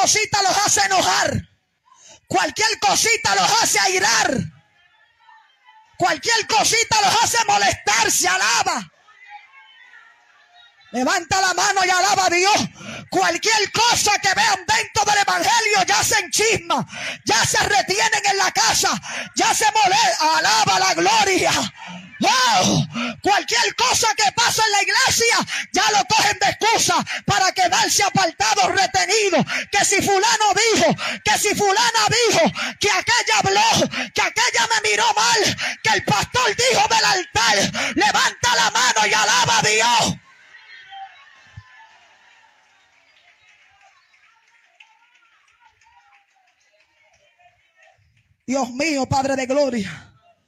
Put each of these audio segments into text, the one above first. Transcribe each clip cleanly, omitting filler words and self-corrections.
cosita los hace enojar. Cualquier cosita los hace airar. Cualquier cosita los hace molestarse. Alaba. Levanta la mano y alaba a Dios. Cualquier cosa que vean dentro del evangelio ya se enchisma, ya se retienen en la casa, ya se molesta. Alaba la gloria. ¡Wow! Cualquier cosa que pasa en la iglesia ya lo cogen de excusa para quedarse apartados, retenidos. Que si fulano dijo, que si fulana dijo, que aquella habló, que aquella me miró mal, que el pastor dijo del altar. Levanta la mano y alaba a Dios. Dios mío, Padre de gloria.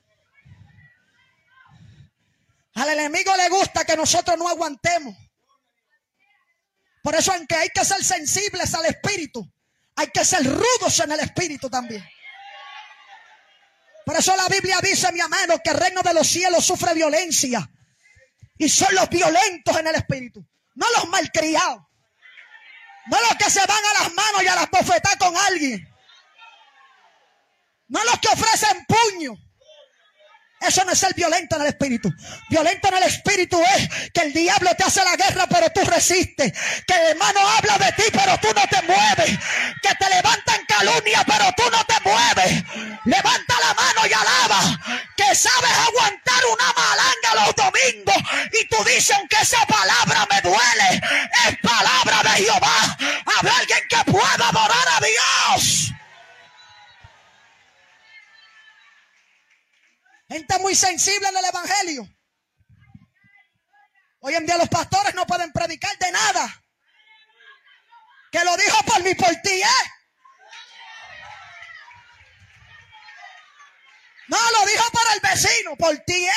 Al enemigo le gusta que nosotros no aguantemos. Por eso, aunque hay que ser sensibles al espíritu, hay que ser rudos en el espíritu también. Por eso la Biblia dice, mi amado, que el reino de los cielos sufre violencia. Y son los violentos en el espíritu, no los malcriados. No los que se van a las manos y a las bofetadas con alguien. No los que ofrecen puño. Eso no es ser violento en el espíritu. Violento en el espíritu es que el diablo te hace la guerra pero tú resistes. Que el hermano habla de ti pero tú no te mueves. Que te levantan calumnia pero tú no te mueves. Levanta la mano y alaba. Que sabes aguantar una malanga los domingos. Y tú dices, aunque esa palabra me duele, es palabra de Jehová. Habrá alguien que pueda adorar a Dios. Gente muy sensible en el evangelio. Hoy en día los pastores no pueden predicar de nada. Que lo dijo por mí, por ti, No, lo dijo por el vecino, por ti,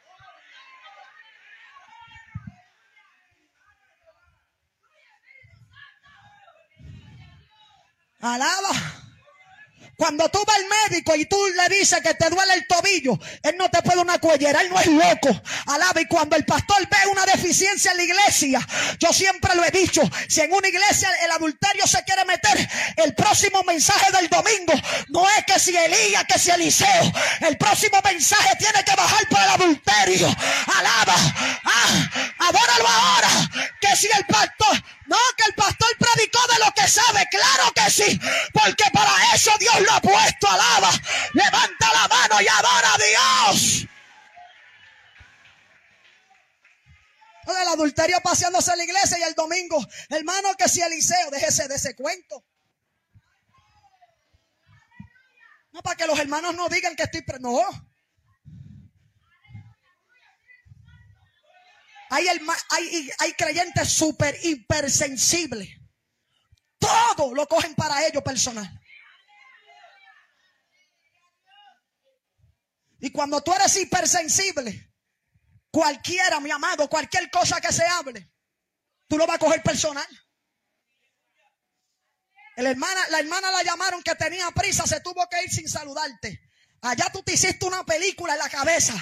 Alaba. Cuando tú vas al médico y tú le dices que te duele el tobillo, él no te puede una cuellera, él no es loco. Alaba. Y cuando el pastor ve una deficiencia en la iglesia, yo siempre lo he dicho, si en una iglesia el adulterio se quiere meter, el próximo mensaje del domingo no es que si Elías, que si Eliseo. El próximo mensaje tiene que bajar por el adulterio. Alaba. Adóralo ahora. Que si el pastor, no, que el pastor predicó de lo que sabe, claro que sí, porque para eso Dios lo ha puesto. Alaba. Levanta la mano y adora a Dios. El adulterio paseándose en la iglesia y el domingo, hermano, que si Eliseo, déjese de ese cuento. No, para que los hermanos no digan que estoy... No. Hay creyentes súper hipersensibles. Todo lo cogen para ellos personal. Y cuando tú eres hipersensible, cualquiera, mi amado, cualquier cosa que se hable, tú lo vas a coger personal. La hermana la llamaron que tenía prisa, se tuvo que ir sin saludarte. Allá tú te hiciste una película en la cabeza.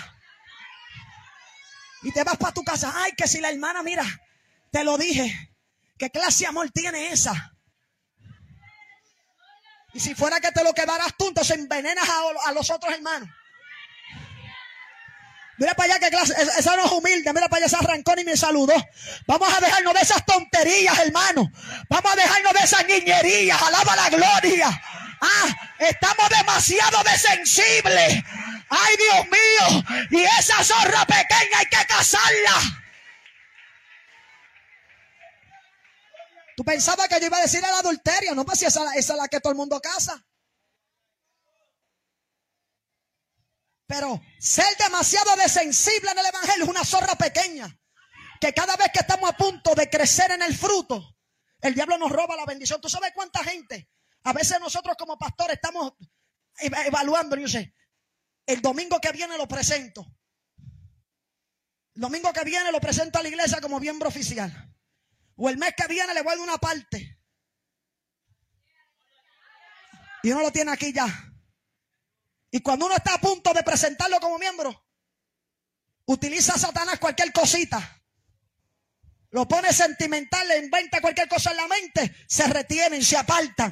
Y te vas para tu casa. Ay, que si la hermana, mira, te lo dije. ¿Qué clase de amor tiene esa? Y si fuera que te lo quedaras tú, entonces envenenas a los otros hermanos. Mira para allá que clase, esa no es humilde. Mira para allá, se arrancó y me saludó. Vamos a dejarnos de esas tonterías, hermano. Vamos a dejarnos de esas niñerías. Alaba la gloria. Estamos demasiado desensibles. Ay, Dios mío. Y esa zorra pequeña hay que cazarla. Tú pensabas que yo iba a decir el adulterio. No, pues si esa es la que todo el mundo caza. Pero ser demasiado desensible en el evangelio es una zorra pequeña. Que cada vez que estamos a punto de crecer en el fruto, el diablo nos roba la bendición. ¿Tú sabes cuánta gente? A veces nosotros como pastores estamos evaluando. Yo sé, el domingo que viene lo presento. El domingo que viene lo presento a la iglesia como miembro oficial. O el mes que viene le voy a dar una parte. Y uno lo tiene aquí ya. Y cuando uno está a punto de presentarlo como miembro, utiliza a Satanás cualquier cosita. Lo pone sentimental, le inventa cualquier cosa en la mente, se retienen, se apartan.